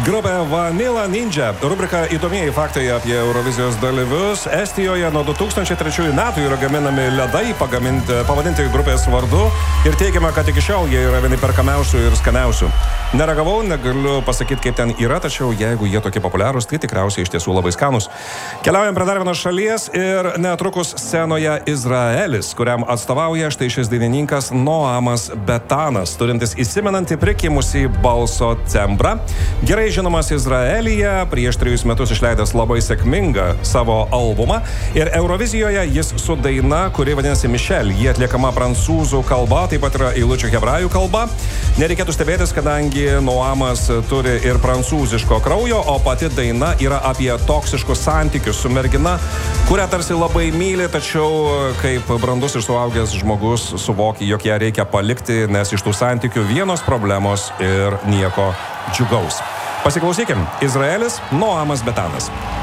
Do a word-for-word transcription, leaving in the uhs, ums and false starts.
Grupė Vanilla Ninja. Rubrika įdomieji faktai apie Eurovizijos dalyvius. Estijoje nuo du tūkstančiai trečiųjų metų yra gaminami ledai pavadinti grupės vardu ir teigiama, kad iki šiol jie yra vieni perkamiausių ir skaniausių. Neragavau, negaliu pasakyti, kaip ten yra, tačiau jeigu jie tokie populiarūs, tai tikriausiai iš tiesų labai skanus. Keliaujam prie dar vienos šalies ir netrukus scenoje Izraelis, kuriam atstovauja štai šis dainininkas Noamas Betanas, turintis įsimenantį prikimusį balso tembrą. Gerai žinomas Izraelyje, prieš trejus metus išleidęs labai sėkmingą savo albumą ir Eurovizijoje jis su daina, kuri vadinasi Michelle, jie atliekama prancūzų kalba, taip pat yra eilučių hebrajų kalba. Nereikėtų stebėtis, kadangi Noamas turi ir prancūziško kraujo, o pati daina yra apie toksiškus santykius su mergina, kurią tarsi labai myli, tačiau kaip brandus ir suaugęs žmogus suvokia, jog ją reikia palikti, nes iš tų santykių vienos problemos ir nieko džiugaus. Pasiklausykim. Izraelis, Noamas Betanas.